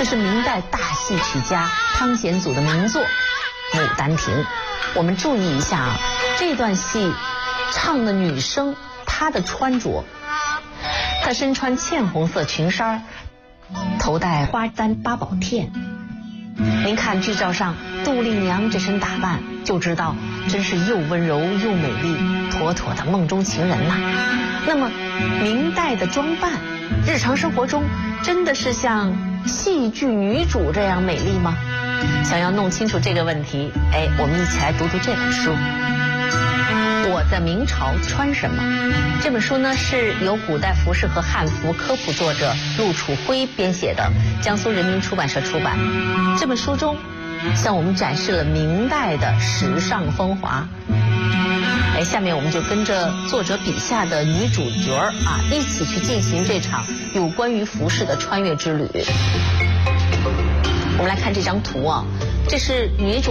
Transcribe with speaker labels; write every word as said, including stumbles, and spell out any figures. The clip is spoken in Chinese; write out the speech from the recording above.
Speaker 1: 这是明代大戏曲家汤显祖的名作《牡丹亭》。我们注意一下啊，这段戏唱的女生她的穿着，她身穿茜红色裙衫，头戴花簪八宝片。您看剧照上杜丽娘这身打扮，就知道真是又温柔又美丽，妥妥的梦中情人呐。那么明代的装扮，日常生活中真的是像戏剧女主这样美丽吗？想要弄清楚这个问题，哎，我们一起来读读这本书。我在明朝穿什么？这本书呢是由古代服饰和汉服科普作者陆楚辉编写的，江苏人民出版社出版。这本书中向我们展示了明代的时尚风华。哎，下面我们就跟着作者笔下的女主角啊，一起去进行这场有关于服饰的穿越之旅。我们来看这张图啊，这是女主